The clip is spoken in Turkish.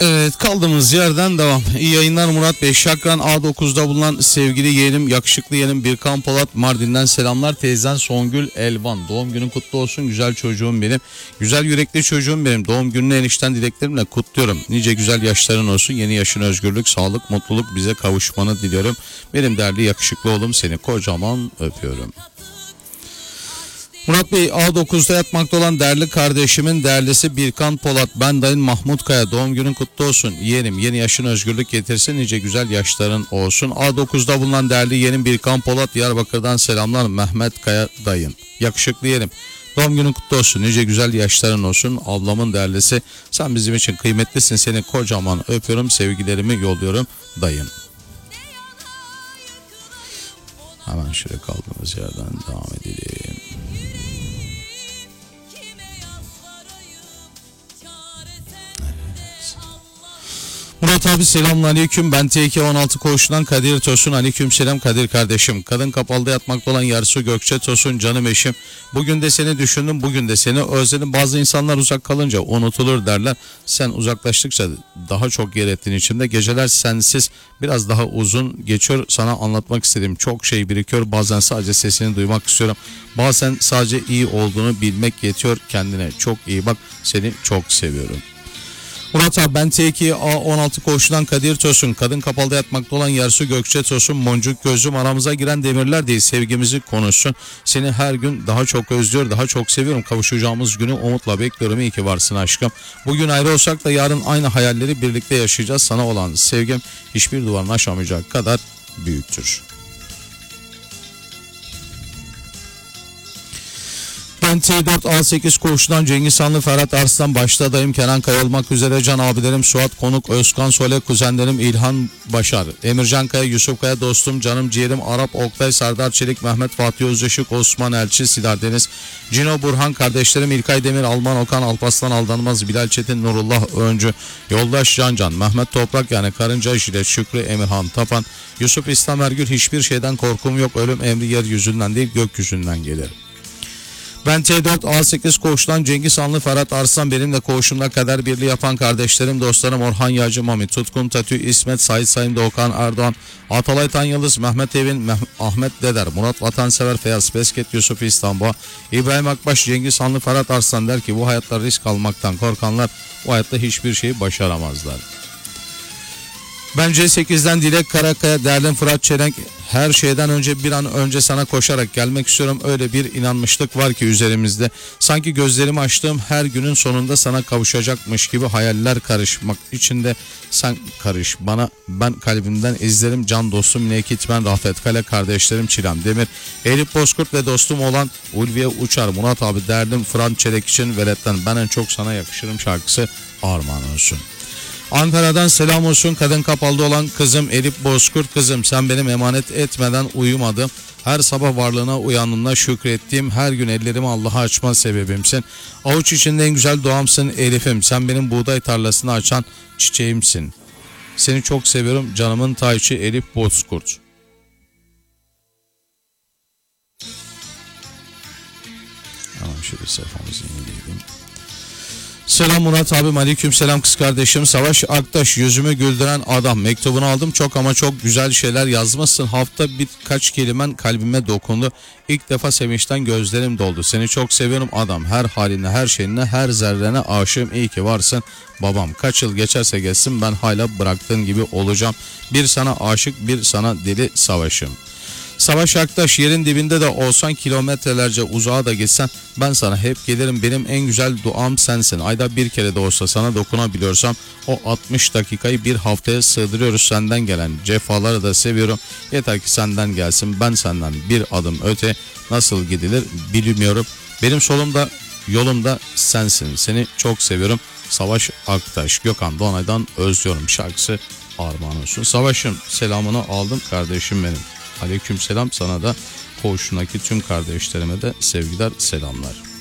Evet, kaldığımız yerden devam. İyi yayınlar Murat Bey. Şakran A9'da bulunan sevgili yeğenim, yakışıklı yeğenim Birkan Polat, Mardin'den selamlar. Teyzen Songül Elvan. Doğum günün kutlu olsun güzel çocuğum benim. Güzel yürekli çocuğum benim. Doğum gününü enişten dileklerimle kutluyorum. Nice güzel yaşların olsun. Yeni yaşın özgürlük, sağlık, mutluluk bize kavuşmanı diliyorum. Benim değerli yakışıklı oğlum, seni kocaman öpüyorum. Murat Bey, A9'da yatmakta olan değerli kardeşimin değerlisi Birkan Polat, ben dayın Mahmut Kaya, doğum günün kutlu olsun. Yeğenim, yeni yaşın özgürlük getirsin, nice güzel yaşların olsun. A9'da bulunan değerli yeğenim Birkan Polat, Diyarbakır'dan selamlar Mehmet Kaya dayın. Yakışıklı yeğenim, doğum günün kutlu olsun, nice güzel yaşların olsun. Ablamın değerlisi, sen bizim için kıymetlisin, seni kocaman öpüyorum, sevgilerimi yolluyorum dayın. Hemen şöyle kaldığımız yerden devam edelim. Murat abi selamünaleyküm. Ben TK16 koğuşundan Kadir Tosun. Aleykümselam Kadir kardeşim. Kadın kapalıda yatmakta olan Yarsu Gökçe Tosun, canım eşim. Bugün de seni düşündüm, bugün de seni özledim. Bazı insanlar uzak kalınca unutulur derler. Sen uzaklaştıkça daha çok yer ettiğin içimde. Geceler sensiz biraz daha uzun geçiyor. Sana anlatmak istediğim çok şey birikiyor. Bazen sadece sesini duymak istiyorum. Bazen sadece iyi olduğunu bilmek yetiyor. Kendine çok iyi bak. Seni çok seviyorum. Murat abi, ben T2 A16 koğuşundan Kadir Tosun. Kadın kapalıda yatmakta olan Yarsu Gökçe Tosun, boncuk gözüm, aramıza giren demirler değil, sevgimizi konuşsun. Seni her gün daha çok özlüyor, daha çok seviyorum. Kavuşacağımız günü umutla bekliyorum. İyi ki varsın aşkım. Bugün ayrı olsak da yarın aynı hayalleri birlikte yaşayacağız. Sana olan sevgim hiçbir duvarın aşamayacak kadar büyüktür. Ben T4A8 koğuşundan Cengiz Hanlı, Ferhat Arslan, başta dayım Kenan Kaya olmak üzere can abilerim Suat Konuk, Özkan Sole, kuzenlerim İlhan Başar, Emircan Kaya, Yusuf Kaya, dostum, canım ciğerim Arap Oktay, Serdar Çelik, Mehmet Fatih Özışık, Osman Elçi, Sidar Deniz, Cino Burhan, kardeşlerim İlkay Demir, Alman Okan, Alpaslan Aldanmaz, Bilal Çetin, Nurullah Öncü, Yoldaş Cancan, Mehmet Toprak yani Karınca Jilet, Şükrü, Emirhan Tapan, Yusuf İslam Ergül, hiçbir şeyden korkum yok, ölüm emri yeryüzünden değil gökyüzünden gelir. Ben T4A8 koğuştan Cengiz Hanlı, Ferhat Arslan, benimle koğuşumda kader birliği yapan kardeşlerim, dostlarım Orhan Yağcı, Mami, Tutkun Tatü, İsmet, Sait Sayın, Doğukan Erdoğan, Atalay Tanyıldız, Mehmet Evin, Ahmet Deder, Murat Vatansever, Feyyaz Besket, Yusuf İstanbul, İbrahim Akbaş, Cengiz Hanlı, Ferhat Arslan der ki bu hayatta risk almaktan korkanlar bu hayatta hiçbir şeyi başaramazlar. Ben C8'den Dilek Karakaya, değerli Fırat Çelenk, her şeyden önce bir an önce sana koşarak gelmek istiyorum. Öyle bir inanmışlık var ki üzerimizde. Sanki gözlerimi açtığım her günün sonunda sana kavuşacakmış gibi hayaller karışmak içinde. Sen karış bana, ben kalbimden izlerim, can dostum Nekitmen, Rafet Kale, kardeşlerim Çilem Demir, Elif Bozkurt ve dostum olan Ulviye Uçar. Murat abi, derdim Fırat Çelek için Velet'ten ben en çok sana yakışırım şarkısı armağan olsun. Ankara'dan selam olsun. Kadın kapalıda olan kızım Elif Bozkurt, kızım sen benim emanet etmeden uyumadım. Her sabah varlığına uyandığımda şükrettiğim, her gün ellerimi Allah'a açma sebebimsin. Avuç içinde en güzel doğamsın Elif'im. Sen benim buğday tarlasını açan çiçeğimsin. Seni çok seviyorum canımın tayçı Elif Bozkurt. Tamam, şöyle sayfamızı yenileyelim. Selam Murat abim, aleyküm selam kız kardeşim. Savaş Aktaş, yüzümü güldüren adam, mektubunu aldım, çok ama çok güzel şeyler yazmışsın. Hafta birkaç kelimen kalbime dokundu. İlk defa sevinçten gözlerim doldu. Seni çok seviyorum adam, her haline, her şeyine, her zerrene aşığım. İyi ki varsın babam. Kaç yıl geçerse geçsin ben hala bıraktığın gibi olacağım. Bir sana aşık, bir sana deli Savaşım. Savaş Aktaş, yerin dibinde de olsan, kilometrelerce uzağa da gitsen ben sana hep gelirim. Benim en güzel duam sensin. Ayda bir kere de olsa sana dokunabiliyorsam o 60 dakikayı bir haftaya sığdırıyoruz. Senden gelen cefaları da seviyorum. Yeter ki senden gelsin. Ben senden bir adım öte nasıl gidilir bilmiyorum. Benim solumda yolumda sensin. Seni çok seviyorum. Savaş Aktaş. Gökhan Doğanay'dan özlüyorum şarkısı armağan olsun. Savaş'ım, selamını aldım kardeşim benim. Aleykümselam, sana da koğuşundaki tüm kardeşlerime de sevgiler, selamlar.